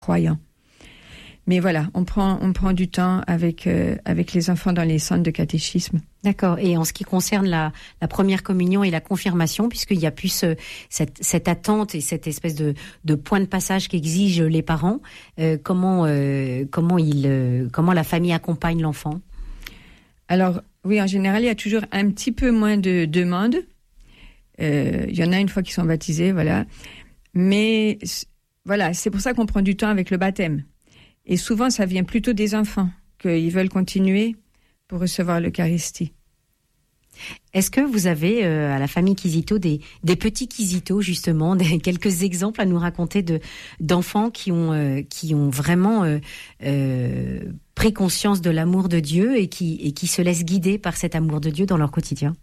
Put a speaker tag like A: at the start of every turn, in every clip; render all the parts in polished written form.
A: croyants. Mais voilà, on prend du temps avec les enfants dans les centres de catéchisme.
B: D'accord. Et en ce qui concerne la première communion et la confirmation, puisqu'il y a plus cette attente et cette espèce de point de passage qu'exigent les parents, comment la famille accompagne l'enfant? Alors
A: oui, en général, il y a toujours un petit peu moins de demandes. Il y en a une fois qu'ils sont baptisés, voilà. Mais voilà, c'est pour ça qu'on prend du temps avec le baptême. Et souvent, ça vient plutôt des enfants, qu'ils veulent continuer pour recevoir l'Eucharistie.
B: Est-ce que vous avez à la famille Quisito des petits Quisito, justement, quelques exemples à nous raconter d'enfants qui ont vraiment pris conscience de l'amour de Dieu et qui se laissent guider par cet amour de Dieu dans leur quotidien?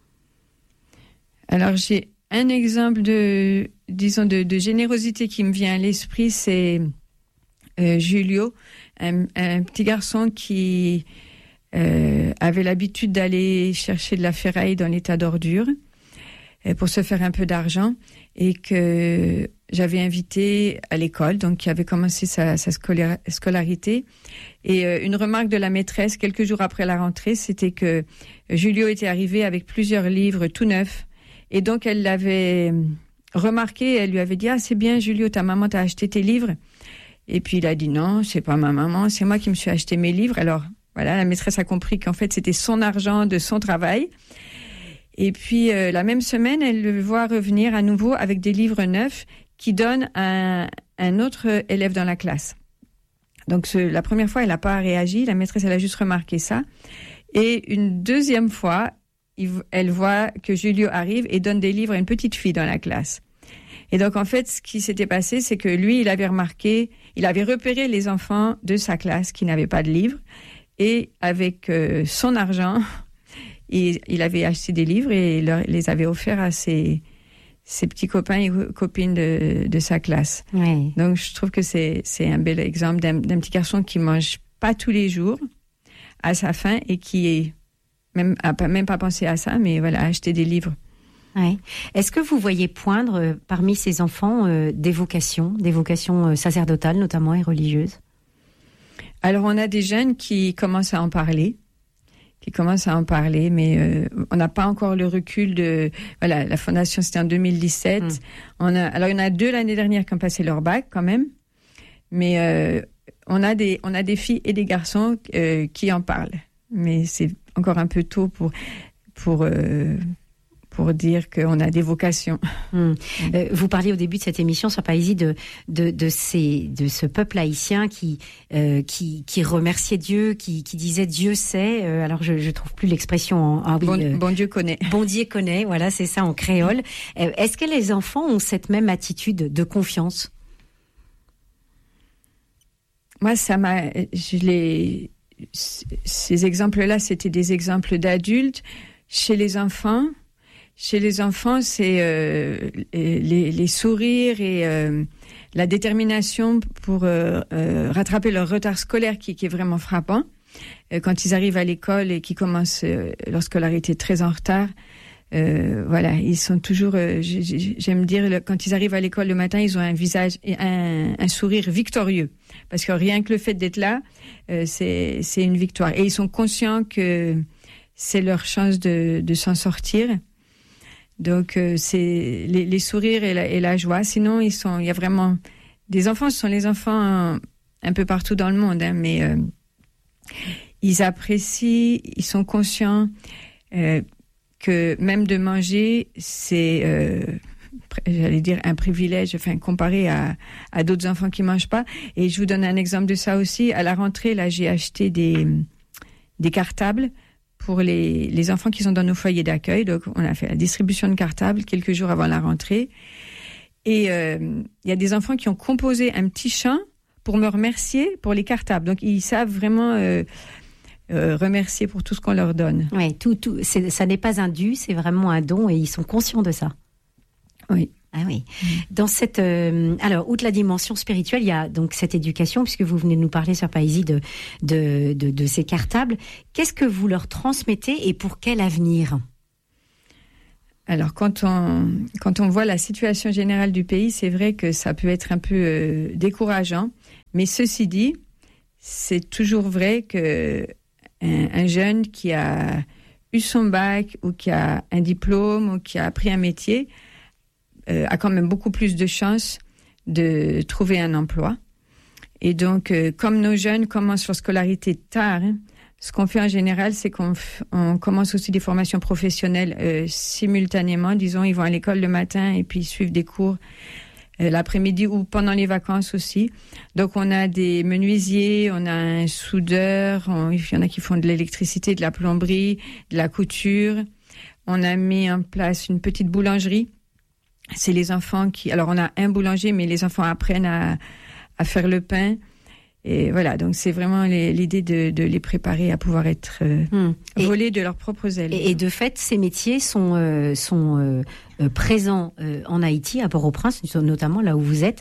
A: Alors, j'ai un exemple de générosité qui me vient à l'esprit, c'est Julio, un petit garçon qui avait l'habitude d'aller chercher de la ferraille dans l'état d'ordure pour se faire un peu d'argent, et que j'avais invité à l'école, donc qui avait commencé sa scolarité. Et une remarque de la maîtresse, quelques jours après la rentrée, c'était que Julio était arrivé avec plusieurs livres tout neufs. Et donc elle l'avait remarqué, elle lui avait dit « Ah, c'est bien Julio, ta maman t'a acheté tes livres ». Et puis il a dit non, c'est pas ma maman, c'est moi qui me suis acheté mes livres. Alors voilà, la maîtresse a compris qu'en fait c'était son argent de son travail. Et puis la même semaine, elle le voit revenir à nouveau avec des livres neufs qui donnent à un autre élève dans la classe. Donc la première fois, elle n'a pas réagi, la maîtresse elle a juste remarqué ça. Et une deuxième fois, elle voit que Julio arrive et donne des livres à une petite fille dans la classe. Et donc, en fait, ce qui s'était passé, c'est que lui, il avait repéré les enfants de sa classe qui n'avaient pas de livres. Et avec son argent, il avait acheté des livres et les avait offerts à ses petits copains et copines de sa classe.
B: Oui.
A: Donc, je trouve que c'est un bel exemple d'un petit garçon qui mange pas tous les jours à sa faim et qui a même pas pensé à ça, mais voilà, a acheté des livres.
B: Ouais. Est-ce que vous voyez poindre parmi ces enfants des vocations sacerdotales notamment et religieuses?
A: Alors on a des jeunes qui commencent à en parler, mais on n'a pas encore le recul de... Voilà, la fondation c'était en 2017. Alors il y en a 2 l'année dernière qui ont passé leur bac quand même, mais on a des filles et des garçons qui en parlent, mais c'est encore un peu tôt pour dire qu'on a des vocations.
B: Vous parliez au début de cette émission sur Païsie de ce peuple haïtien qui remerciait Dieu, qui disait Dieu sait. Alors je trouve plus l'expression
A: bon Dieu connaît.
B: Bon Dieu connaît. Voilà, c'est ça en créole. Est-ce que les enfants ont cette même attitude de confiance?
A: Moi, ces exemples-là, c'était des exemples d'adultes. Chez les enfants, c'est les sourires et la détermination pour rattraper leur retard scolaire qui est vraiment frappant. Quand ils arrivent à l'école et qu'ils commencent leur scolarité très en retard, voilà, ils sont toujours, j'aime dire, quand ils arrivent à l'école le matin, ils ont un visage et un sourire victorieux. Parce que rien que le fait d'être là, c'est une victoire. Et ils sont conscients que c'est leur chance de s'en sortir. Donc c'est les sourires et la joie. Sinon il y a vraiment des enfants. Ce sont les enfants un peu partout dans le monde, hein, mais ils apprécient, ils sont conscients que même de manger, c'est j'allais dire un privilège, enfin comparé à d'autres enfants qui mangent pas. Et je vous donne un exemple de ça aussi. À la rentrée, là, j'ai acheté des cartables pour les enfants qui sont dans nos foyers d'accueil. Donc, on a fait la distribution de cartables quelques jours avant la rentrée. Et il y a des enfants qui ont composé un petit chant pour me remercier pour les cartables. Donc, ils savent vraiment remercier pour tout ce qu'on leur donne.
B: Oui, ça n'est pas un dû, c'est vraiment un don et ils sont conscients de ça.
A: Oui.
B: Ah oui. Dans cette, alors, outre la dimension spirituelle, il y a donc cette éducation, puisque vous venez de nous parler sur Païsie de ces cartables. Qu'est-ce que vous leur transmettez et pour quel avenir?
A: Alors, quand on voit la situation générale du pays, c'est vrai que ça peut être un peu décourageant. Mais ceci dit, c'est toujours vrai que un jeune qui a eu son bac ou qui a un diplôme ou qui a appris un métier a quand même beaucoup plus de chances de trouver un emploi. Et donc, comme nos jeunes commencent leur scolarité tard, ce qu'on fait en général, c'est qu'on commence aussi des formations professionnelles simultanément. Disons, ils vont à l'école le matin et puis ils suivent des cours l'après-midi ou pendant les vacances aussi. Donc, on a des menuisiers, on a un soudeur, il y en a qui font de l'électricité, de la plomberie, de la couture. On a mis en place une petite boulangerie. C'est les enfants qui... Alors, on a un boulanger, mais les enfants apprennent à faire le pain. Et voilà, donc c'est vraiment l'idée de les préparer à pouvoir être volés de leurs propres ailes.
B: Et de fait, ces métiers sont présents en Haïti, à Port-au-Prince, notamment là où vous êtes.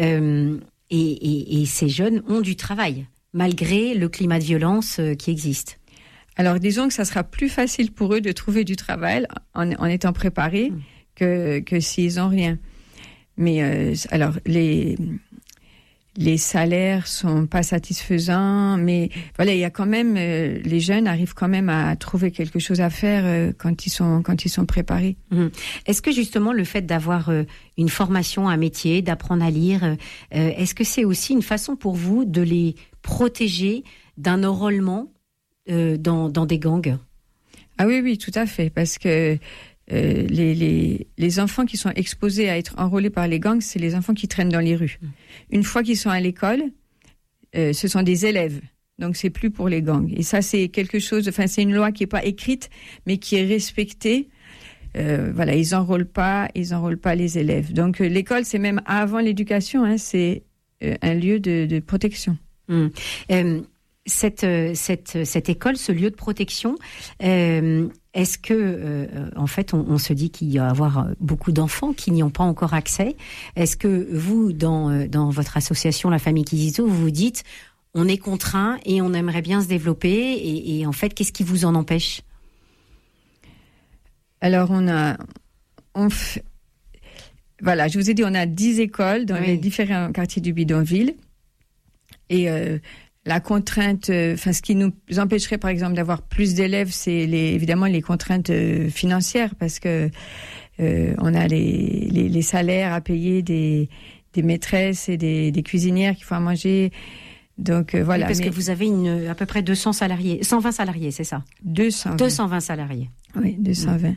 B: Et ces jeunes ont du travail, malgré le climat de violence qui existe.
A: Alors, disons que ça sera plus facile pour eux de trouver du travail en étant préparés que s'ils n'ont rien. Mais alors, les salaires sont pas satisfaisants, mais voilà, il y a quand même les jeunes arrivent quand même à trouver quelque chose à faire quand ils sont préparés.
B: Est-ce que justement le fait d'avoir une formation, un métier, d'apprendre à lire, est-ce que c'est aussi une façon pour vous de les protéger d'un enrôlement dans des gangs?
A: Ah oui, tout à fait, parce que les enfants qui sont exposés à être enrôlés par les gangs, c'est les enfants qui traînent dans les rues. Une fois qu'ils sont à l'école, ce sont des élèves. Donc, c'est plus pour les gangs. Et ça, c'est quelque chose... Enfin, c'est une loi qui n'est pas écrite, mais qui est respectée. Voilà, ils enrôlent pas les élèves. Donc, l'école, c'est même avant l'éducation, hein, c'est un lieu de protection.
B: Cette école, ce lieu de protection, est-ce que, en fait, on se dit qu'il y va y avoir beaucoup d'enfants qui n'y ont pas encore accès? Est-ce que vous, dans votre association La Famille Kizito, vous vous dites, on est contraint et on aimerait bien se développer et en fait, qu'est-ce qui vous en empêche?
A: Alors, voilà, je vous ai dit, on a 10 écoles dans les différents quartiers du bidonville et la contrainte, ce qui nous empêcherait, par exemple, d'avoir plus d'élèves, c'est évidemment les contraintes financières, parce que on a les salaires à payer des maîtresses et des cuisinières qui font à manger. Donc voilà.
B: Oui, parce que vous avez à peu près 120 salariés, c'est ça? 220 salariés.
A: Oui, 220.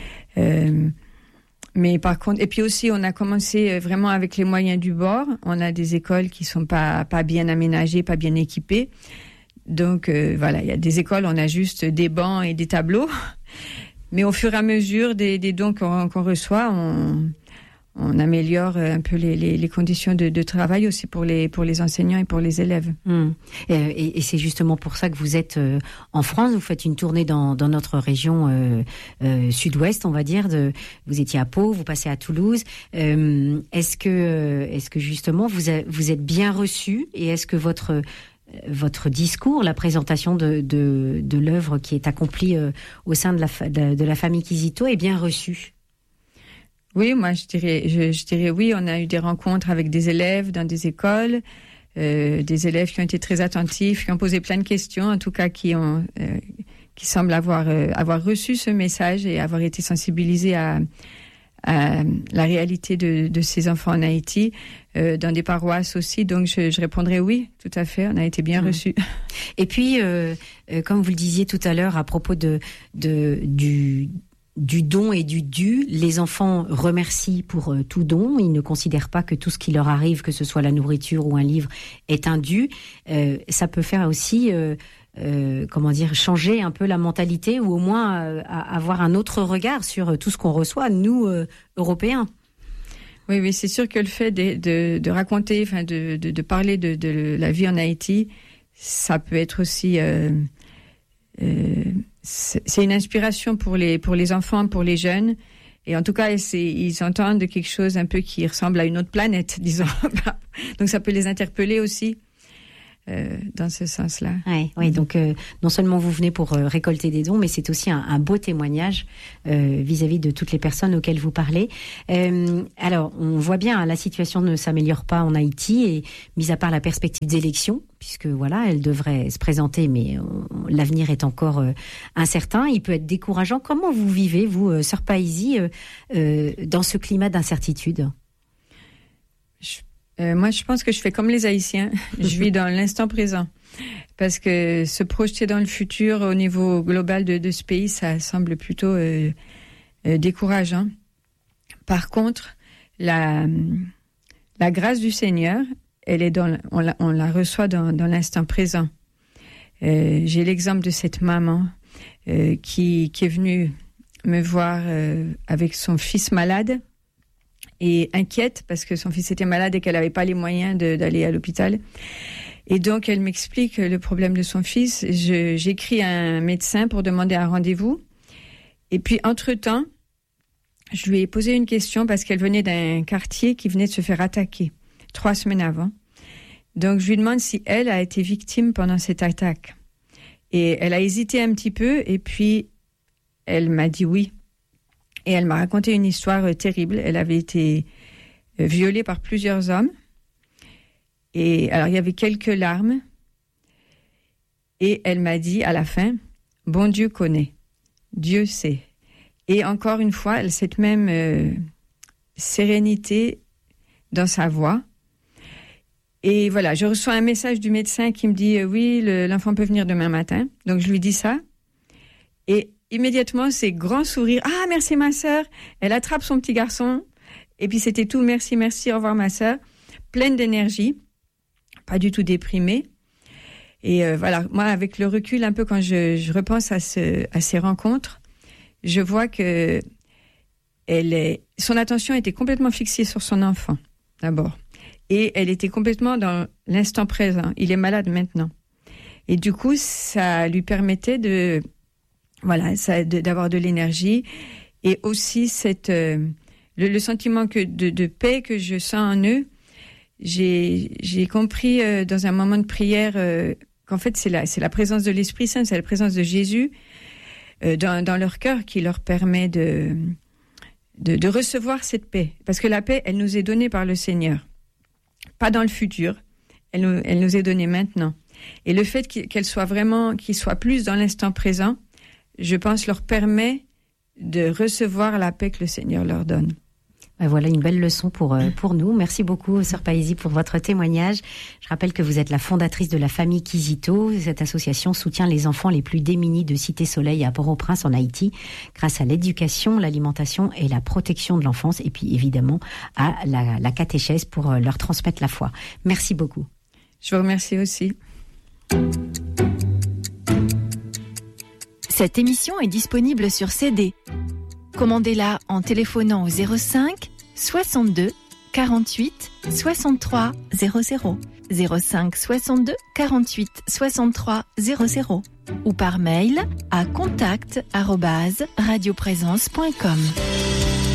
A: Mais par contre, et puis aussi, on a commencé vraiment avec les moyens du bord. On a des écoles qui sont pas bien aménagées, pas bien équipées. Donc voilà, il y a des écoles, on a juste des bancs et des tableaux. Mais au fur et à mesure des dons qu'on reçoit, on améliore un peu les conditions de travail aussi pour les enseignants et pour les élèves.
B: Et c'est justement pour ça que vous êtes en France. Vous faites une tournée dans notre région sud-ouest, on va dire. Vous étiez à Pau, vous passez à Toulouse. Est-ce que justement vous êtes bien reçus, et est-ce que votre discours, la présentation de l'œuvre qui est accomplie au sein de la famille Kizito est bien reçue?
A: Oui, moi je dirais oui. On a eu des rencontres avec des élèves dans des écoles, des élèves qui ont été très attentifs, qui ont posé plein de questions, en tout cas qui semblent avoir reçu ce message et avoir été sensibilisés à la réalité de ces enfants en Haïti, dans des paroisses aussi. Donc je répondrai oui, tout à fait. On a été bien reçus.
B: Et puis, comme vous le disiez tout à l'heure à propos du don et du dû, les enfants remercient pour tout don. Ils ne considèrent pas que tout ce qui leur arrive, que ce soit la nourriture ou un livre, est un dû. Ça peut faire aussi, changer un peu la mentalité, ou au moins avoir un autre regard sur tout ce qu'on reçoit, nous, Européens.
A: Oui, c'est sûr que le fait de raconter, de parler de la vie en Haïti, ça peut être aussi... c'est une inspiration pour les enfants, pour les jeunes. Et en tout cas, ils entendent quelque chose un peu qui ressemble à une autre planète, disons. Donc ça peut les interpeller aussi. dans ce sens-là.
B: Oui, donc non seulement vous venez pour récolter des dons, mais c'est aussi un beau témoignage vis-à-vis de toutes les personnes auxquelles vous parlez. Alors, on voit bien, la situation ne s'améliore pas en Haïti, et mis à part la perspective d'élection, puisque voilà, elle devrait se présenter, mais l'avenir est encore incertain. Il peut être décourageant. Comment vous vivez, vous, Sœur Paisie, dans ce climat d'incertitude ?
A: Moi, je pense que je fais comme les Haïtiens. Je vis dans l'instant présent. Parce que se projeter dans le futur au niveau global de ce pays, ça semble plutôt décourageant. Par contre, la grâce du Seigneur, elle est on la reçoit dans l'instant présent. J'ai l'exemple de cette maman qui est venue me voir avec son fils malade, et inquiète parce que son fils était malade et qu'elle n'avait pas les moyens d'aller à l'hôpital. Et donc, elle m'explique le problème de son fils. J'écris à un médecin pour demander un rendez-vous. Et puis, entre-temps, je lui ai posé une question parce qu'elle venait d'un quartier qui venait de se faire attaquer 3 semaines avant. Donc, je lui demande si elle a été victime pendant cette attaque. Et elle a hésité un petit peu et puis elle m'a dit oui. Et elle m'a raconté une histoire terrible. Elle avait été violée par plusieurs hommes. Et alors, il y avait quelques larmes. Et elle m'a dit à la fin, « Bon Dieu connaît, Dieu sait. » Et encore une fois, cette même sérénité dans sa voix. Et voilà, je reçois un message du médecin qui me dit « Oui, l'enfant peut venir demain matin. » Donc, je lui dis ça. Et immédiatement, c'est grand sourire. « Ah, merci ma sœur !» Elle attrape son petit garçon. Et puis, c'était tout. « Merci, merci, au revoir ma sœur. » Pleine d'énergie. Pas du tout déprimée. Et voilà, moi, avec le recul, un peu quand je repense à ces rencontres, je vois que son attention était complètement fixée sur son enfant, d'abord. Et elle était complètement dans l'instant présent. Il est malade maintenant. Et du coup, ça lui permettait d'avoir de l'énergie. Et aussi, le sentiment de paix que je sens en eux. J'ai compris dans un moment de prière qu'en fait, c'est la présence de l'Esprit Saint, c'est la présence de Jésus dans leur cœur qui leur permet de recevoir cette paix. Parce que la paix, elle nous est donnée par le Seigneur. Pas dans le futur, elle nous est donnée maintenant. Et le fait qu'ils soient plus dans l'instant présent, je pense, leur permet de recevoir la paix que le Seigneur leur donne.
B: Voilà une belle leçon pour nous. Merci beaucoup, Sœur Paisie, pour votre témoignage. Je rappelle que vous êtes la fondatrice de la famille Kizito. Cette association soutient les enfants les plus démunis de Cité Soleil à Port-au-Prince en Haïti grâce à l'éducation, l'alimentation et la protection de l'enfance, et puis évidemment à la catéchèse pour leur transmettre la foi. Merci beaucoup.
A: Je vous remercie aussi.
C: Cette émission est disponible sur CD. Commandez-la en téléphonant au 05 62 48 63 00, 05 62 48 63 00 ou par mail à contact@radioprésence.com.